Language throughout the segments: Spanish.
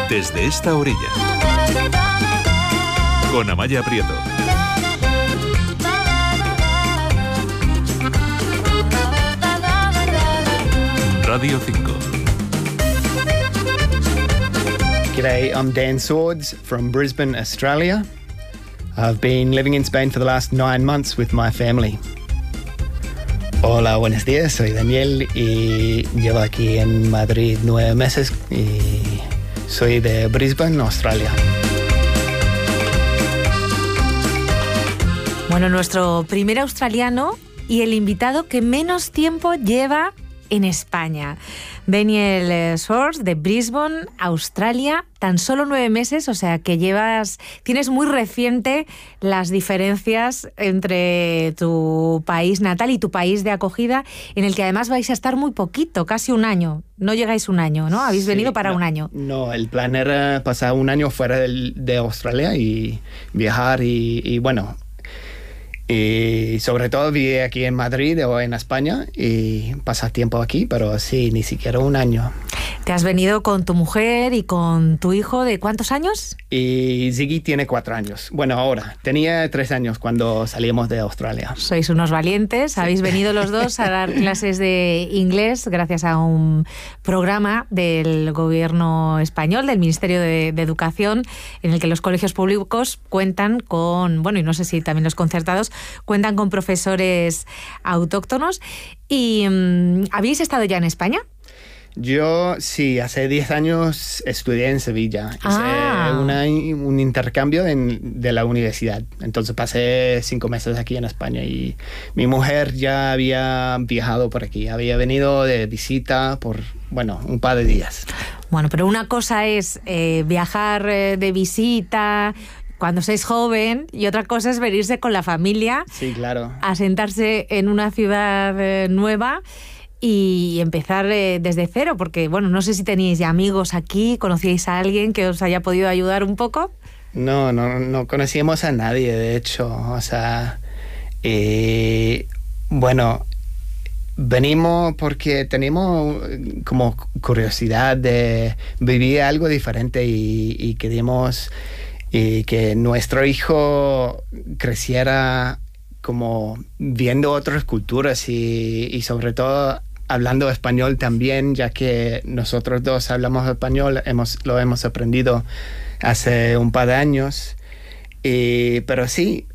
Desde esta orilla, con Amaya Prieto. Radio 5. G'day, I'm Dan Swords from Brisbane, Australia. I've been living in Spain for the last 9 months with my family. Hola, buenos días, soy Daniel y llevo aquí en Madrid 9 meses y soy de Brisbane, Australia. Bueno, nuestro primer australiano y el invitado que menos tiempo lleva en España. Daniel Swords, de Brisbane, Australia, tan solo 9 meses, o sea que tienes muy reciente las diferencias entre tu país natal y tu país de acogida, en el que además vais a estar muy poquito, casi un año. No llegáis un año, ¿no? Habéis venido para un año. No, el plan era pasar un año fuera de Australia y viajar y bueno... Y sobre todo viví aquí en Madrid o en España y pasar tiempo aquí, pero sí, ni siquiera un año. ¿Te has venido con tu mujer y con tu hijo de cuántos años? Y Ziggy tiene 4 años. Bueno, ahora. Tenía 3 años cuando salimos de Australia. Sois unos valientes. Sí. Habéis venido los dos a dar clases de inglés gracias a un programa del gobierno español, del Ministerio de Educación, en el que los colegios públicos cuentan con, bueno, y no sé si también los concertados, cuentan con profesores autóctonos. ¿Y habéis estado ya en España? Yo sí, hace 10 años estudié en Sevilla. Hice un intercambio de la universidad. Entonces pasé 5 meses aquí en España y mi mujer ya había viajado por aquí. Había venido de visita por, bueno, un par de días. Bueno, pero una cosa es viajar de visita cuando sois joven y otra cosa es venirse con la familia. Sí, claro. A sentarse en una ciudad nueva y empezar desde cero, porque, bueno, no sé si teníais ya amigos aquí, conocíais a alguien que os haya podido ayudar un poco. No conocíamos a nadie, de hecho, o sea, bueno, venimos porque tenemos como curiosidad de vivir algo diferente y queríamos que nuestro hijo creciera como viendo otras culturas y sobre todo hablando español también, ya que nosotros dos hablamos español, lo hemos aprendido hace un par de años. Pero sí,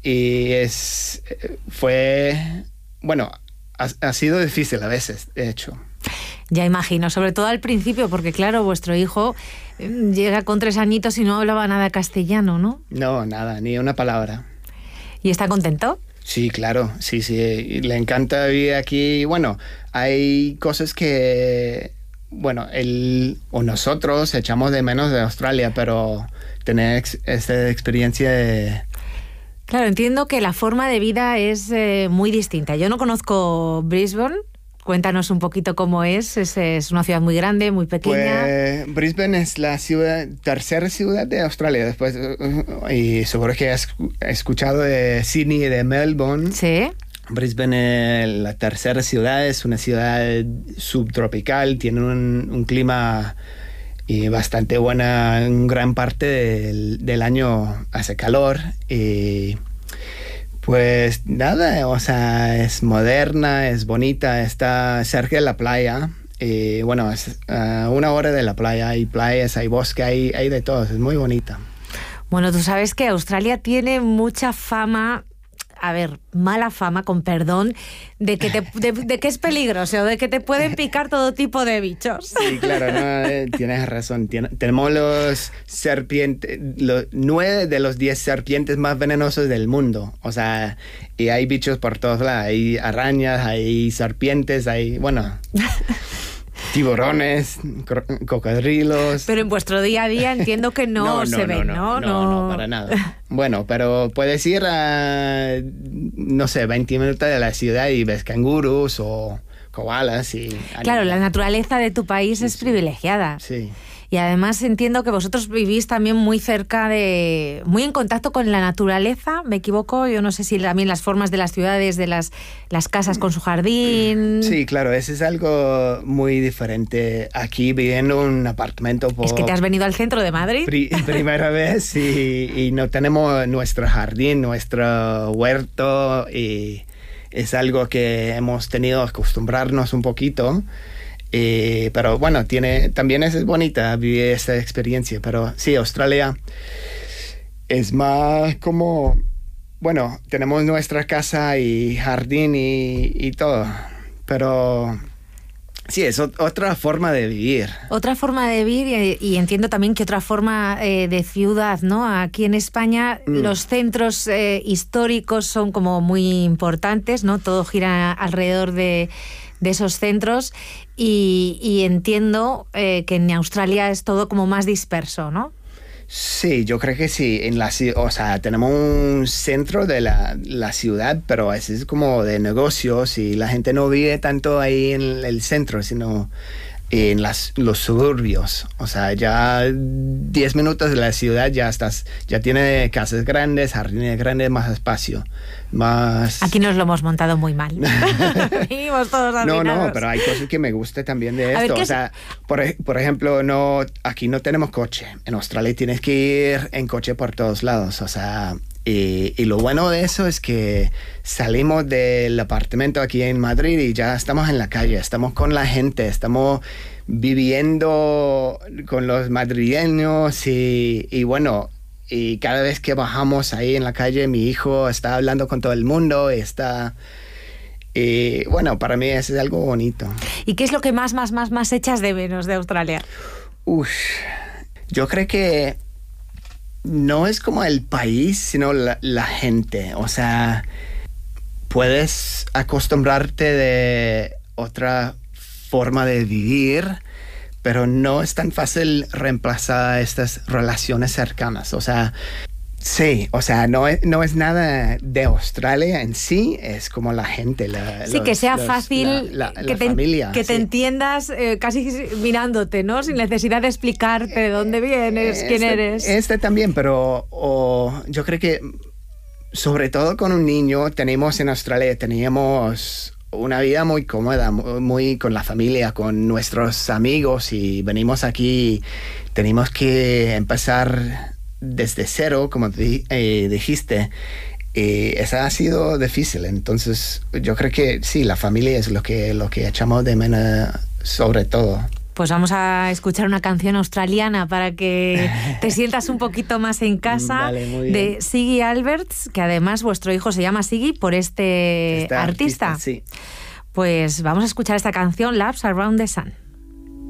ha sido difícil a veces, de hecho. Ya imagino, sobre todo al principio, porque claro, vuestro hijo llega con 3 añitos y no hablaba nada castellano, ¿no? No, nada, ni una palabra. ¿Y está contento? Sí, claro, sí, le encanta vivir aquí. Bueno, hay cosas que, bueno, él o nosotros echamos de menos de Australia, pero tener esta experiencia de... Claro, entiendo que la forma de vida es muy distinta. Yo no conozco Brisbane. Cuéntanos un poquito cómo es. Es una ciudad muy grande, muy pequeña. Pues Brisbane es la tercera ciudad de Australia. Después, y seguro que has escuchado de Sydney y de Melbourne. Sí. Brisbane, la tercera ciudad, es una ciudad subtropical. Tiene un clima bastante buena. En gran parte del año hace calor. Pues nada, o sea, es moderna, es bonita, está cerca de la playa. Bueno, es a 1 hora de la playa, hay playas, hay bosque, hay de todo, es muy bonita. Bueno, tú sabes que Australia tiene mucha fama, mala fama, con perdón, de que es peligroso, de que te pueden picar todo tipo de bichos. Sí, claro, tienes razón. Tenemos los serpientes, 9 de los 10 serpientes más venenosos del mundo. O sea, y hay bichos por todos lados. Hay arañas, hay serpientes, hay, bueno... tiburones, cocodrilos... Pero en vuestro día a día entiendo que no se ven, ¿no? No, para nada. Bueno, pero puedes ir a, no sé, 20 minutos de la ciudad y ves cangurus o koalas y... Claro, la naturaleza de tu país es privilegiada. Sí. Y además entiendo que vosotros vivís también muy cerca muy en contacto con la naturaleza, ¿me equivoco? Yo no sé si también las formas de las ciudades, de las casas con su jardín. Sí, claro, eso es algo muy diferente. Aquí viviendo en un apartamento Es que te has venido al centro de Madrid. Primera vez y no tenemos nuestro jardín, nuestro huerto, y es algo que hemos tenido que acostumbrarnos un poquito. Pero bueno, también es bonita vivir esta experiencia. Pero sí, Australia es más como, bueno, tenemos nuestra casa y jardín y todo. Pero sí, es otra forma de vivir. Otra forma de vivir y entiendo también que otra forma de ciudad, ¿no? Aquí en España los centros históricos son como muy importantes, ¿no? Todo gira alrededor de esos centros y entiendo que en Australia es todo como más disperso, ¿no? Sí, yo creo que sí. O sea, tenemos un centro de la ciudad, pero es como de negocios y la gente no vive tanto ahí en el centro, sino en los suburbios. O sea, ya 10 minutos de la ciudad ya tiene casas grandes, jardines grandes, más espacio. Aquí nos lo hemos montado muy mal. Vivimos todos hacinados. No, pero hay cosas que me gusta también de esto. O sea, por ejemplo, aquí no tenemos coche. En Australia tienes que ir en coche por todos lados. O sea, y lo bueno de eso es que salimos del apartamento aquí en Madrid y ya estamos en la calle, estamos con la gente, estamos viviendo con los madrileños y bueno, y cada vez que bajamos ahí en la calle, mi hijo está hablando con todo el mundo, y bueno, para mí eso es algo bonito. ¿Y qué es lo que más echas de menos de Australia? Yo creo que no es como el país, sino la gente. O sea, puedes acostumbrarte de otra forma de vivir, pero no es tan fácil reemplazar estas relaciones cercanas. O sea, sí, o sea, no es nada de Australia en sí, es como la gente. Que sea fácil, la familia. Que te entiendas casi mirándote, ¿no? Sin necesidad de explicarte de dónde vienes, quién eres. También, pero yo creo que sobre todo con un niño en Australia teníamos una vida muy cómoda, muy con la familia, con nuestros amigos, y venimos aquí, tenemos que empezar desde cero, como dijiste. Eso ha sido difícil. Entonces yo creo que sí, la familia es lo que echamos de menos sobre todo. Pues vamos a escuchar una canción australiana para que te sientas un poquito más en casa. Vale, muy bien. De Ziggy Alberts, que además vuestro hijo se llama Ziggy por este artista. Sí. Pues vamos a escuchar esta canción, Laps Around the Sun.